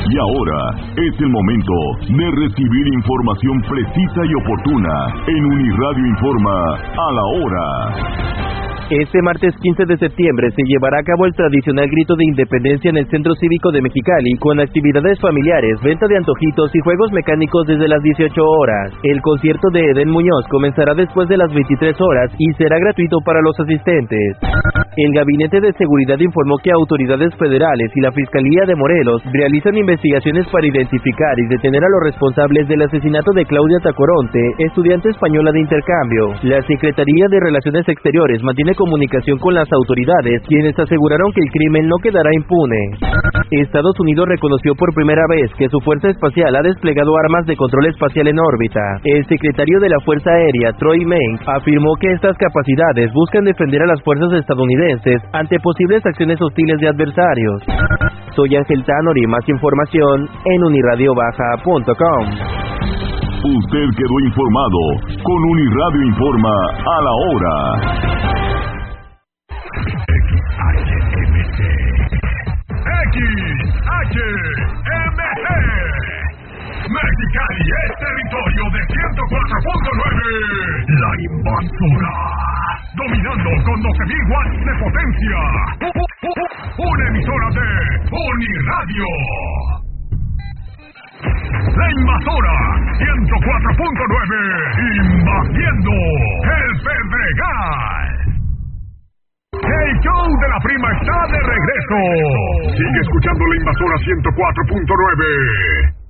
Y ahora es el momento de recibir información precisa y oportuna en Uniradio Informa a la hora. Este martes 15 de septiembre se llevará a cabo el tradicional grito de independencia en el Centro Cívico de Mexicali, con actividades familiares, venta de antojitos y juegos mecánicos desde las 18 horas. El concierto de Eden Muñoz comenzará después de las 23 horas y será gratuito para los asistentes. El Gabinete de Seguridad informó que autoridades federales y la Fiscalía de Morelos realizan investigaciones para identificar y detener a los responsables del asesinato de Claudia Tacoronte, estudiante española de intercambio. La Secretaría de Relaciones Exteriores mantiene comunicación con las autoridades, quienes aseguraron que el crimen no quedará impune. Estados Unidos reconoció por primera vez que su fuerza espacial ha desplegado armas de control espacial en órbita. El secretario de la Fuerza Aérea, Troy Menck, afirmó que estas capacidades buscan defender a las fuerzas estadounidenses ante posibles acciones hostiles de adversarios. Soy Ángel Tanori, más información en unirradiobaja.com. Usted quedó informado con Uniradio Informa a la hora. XHMG Mexicali es territorio de 104.9. La Invasora, dominando con 12.000 watts de potencia. Una emisora de Uniradio. La Invasora 104.9, invadiendo el Pedregal. El show de la prima está de regreso. Sigue escuchando La Invasora 104.9.